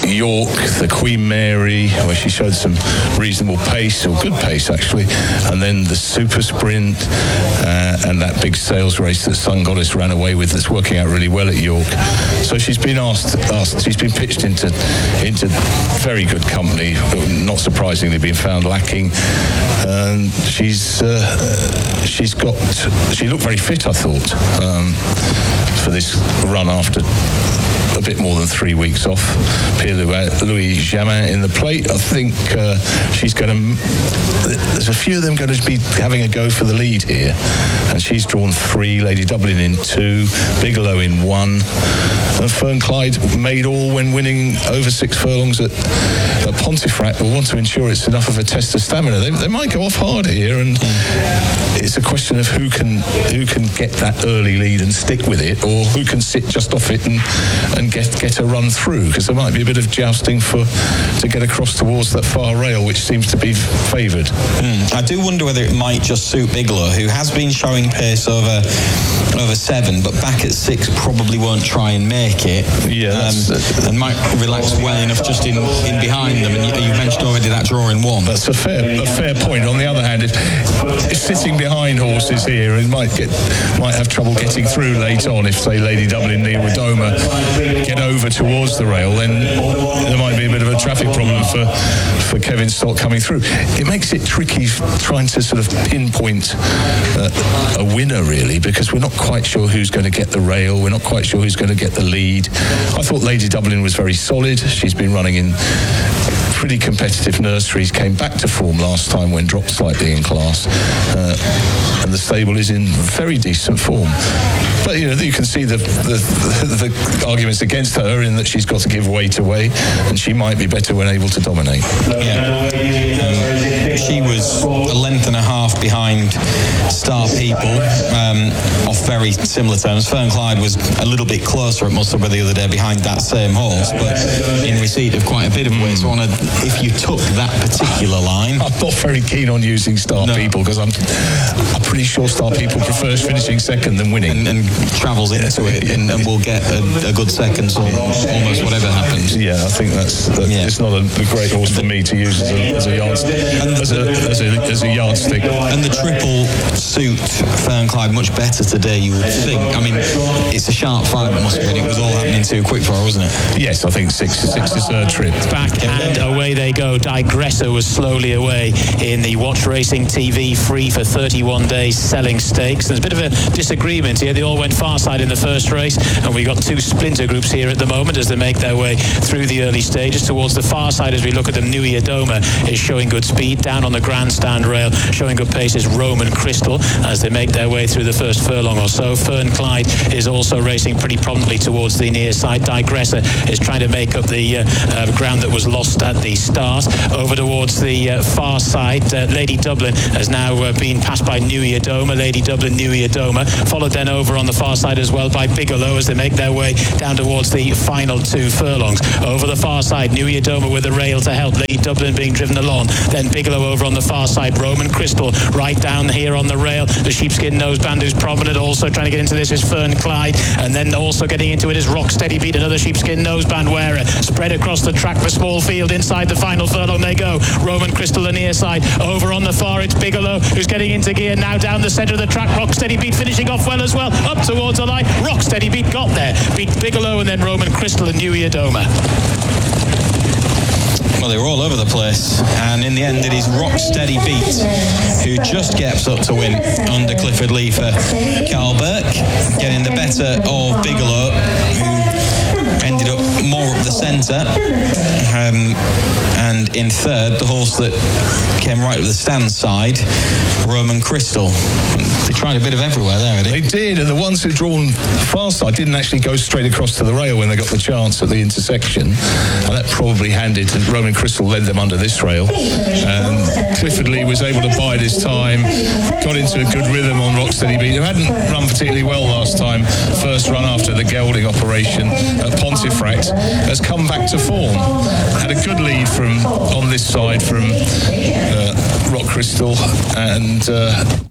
York, the Queen Mary, where she showed some reasonable pace, or good pace actually, and then the Super Sprint and that big sales race that Sun Goddess ran away with, that's working out really well at York. So she's been she's been pitched into very good company, not surprisingly being found lacking. And she looked very fit, I thought, for this run after a bit more than 3 weeks off. Pierre-Louis Jamin in the plate. I think there's a few of them going to be having a go for the lead here, and she's drawn 3, Lady Dublin in 2, Bigelow in 1, and Fern Clyde made all when winning over 6 furlongs at Pontefract. Will want to ensure it's enough of a test of stamina. They might go off hard here, and it's a question of who can get that early lead and stick with it, or who can sit just off it and get a run through, because there might be a bit of jousting to get across towards that far rail, which seems to be favoured. I do wonder whether it might just suit Bigelow, who has been showing pace over 7, but back at 6 probably won't try and make it. Yeah, and might relax well enough just in behind them. And you mentioned already that draw in 1. That's a fair point. On the other hand, if sitting behind horses here, it might have trouble getting through late on. If, say, Lady Dublin, Neurodoma get over towards the rail, then there might be a bit of a traffic problem for Kevin Stott coming through. It makes it tricky trying to sort of pinpoint a winner, really, because we're not quite sure who's going to get the rail. We're not quite sure who's going to get the lead. I thought Lady Dublin was very solid. She's been running in pretty competitive nurseries, came back to form last time when dropped slightly in class, and the stable is in very decent form. But you can see the arguments against her in that she's got to give weight away, and she might be better when able to dominate. Yeah, she was a length and a half behind Star People, off very similar terms. Fern Clyde was a little bit closer at Musselburgh the other day behind that same horse, but in receipt of quite a bit of weight. So if you took that particular line, I'm not very keen on using Star People, because I'm pretty sure Star People prefers finishing second than winning, and travels into it and will get a good second, so almost whatever happens. Yeah, I think it's not a great horse for me to use as a yardstick. As a yardstick. And the triple suit Fern Clyde much better today, you would think. I mean, it's a sharp fight, it must have been. It was all happening too quick for her, wasn't it? Yes, I think 6 is her trip. Back and away they go. Digressor was slowly away in the Watch Racing TV free for 31 days selling stakes. There's a bit of a disagreement here. They all went far side in the first race, and we got 2 splinter groups here at the moment as they make their way through the early stages. Towards the far side, as we look at them, Neurodoma is showing good speed. Down on the grandstand rail, showing good pace, is Roman Crystal as they make their way through the first furlong or so. Fern Clyde is also racing pretty promptly towards the near side. Digressor is trying to make up the ground that was lost at the start. Over towards the far side, Lady Dublin has now been passed by Neurodoma. Lady Dublin, Neurodoma, followed then over on the far side as well by Bigelow as they make their way down towards the final 2 furlongs. Over the far side, Neurodoma with the rail to help. Lady Dublin being driven along. Then Bigelow over on the far side. Roman Crystal right down here on the rail. The sheepskin noseband who's prominent, also trying to get into this, is Fern Clyde, and then also getting into it is Rock Steady Beat, another sheepskin noseband wearer. Spread across the track for small field. Inside the final furlong they go. Roman Crystal the near side. Over on the far it's Bigelow who's getting into gear now down the centre of the track. Rock Steady Beat finishing off well as well. Up towards the line. Rock Steady Beat got there. Beat Bigelow and then Roman Crystal and Neurodoma. Well, they were all over the place, and in the end it is Rock Steady Beat who just gets up to win under Clifford Lee for Carl Burke, getting the better of Bigelow, who ended up more up the centre, and in third, the horse that came right up the stand side, Roman Crystal. They tried a bit of everywhere there, They did, and the ones who'd drawn far side didn't actually go straight across to the rail when they got the chance at the intersection, and that probably handed to Roman Crystal, led them under this rail. Clifford Lee was able to bide his time, got into a good rhythm on Rock Steady Beat, who hadn't run particularly well last time. First run after the gelding operation at Pontefract, has come back to form. Had a good lead from on this side from Rock Crystal, and